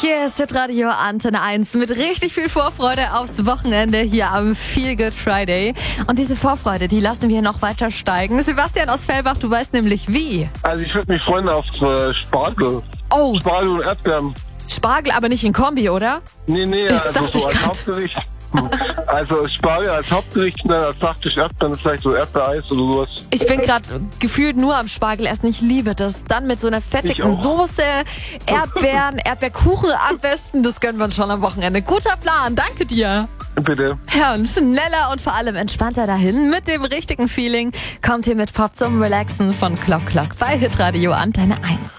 Hier ist Hitradio Antenne 1 mit richtig viel Vorfreude aufs Wochenende hier am Feel Good Friday. Und diese Vorfreude, die lassen wir noch weiter steigen. Sebastian aus Fellbach, du weißt nämlich wie. Also ich würde mich freuen auf Spargel. Oh, Spargel und Erdbeeren. Spargel, aber nicht in Kombi, oder? Nee, Jetzt also dachte ich so als grad. Hauptgericht. Also Spargel als Hauptgericht und dann als Nachtisch Erdbeeren, vielleicht so Erdbeereis oder sowas. Ich bin gerade gefühlt nur am Spargel essen. Ich liebe das. Dann mit so einer fettigen Ich auch. Soße, Erdbeeren, Erdbeerkuchen am besten. Das gönnen wir uns schon am Wochenende. Guter Plan, danke dir. Bitte. Ja, und schneller und vor allem entspannter dahin mit dem richtigen Feeling kommt ihr mit Pop zum Relaxen von Clock Clock bei Hitradio Antenne 1.